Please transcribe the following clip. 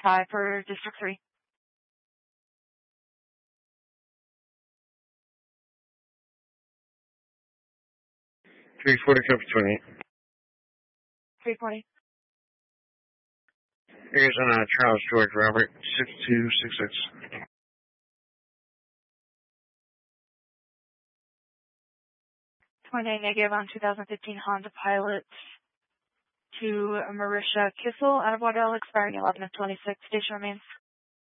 Tie for District 3. 340, copy 28. 340. Arizona, Charles George Robert, 6266. 29 negative on 2015 Honda Pilot to Marisha Kissel out of Waddell, expiring 11 of 26. Station remains.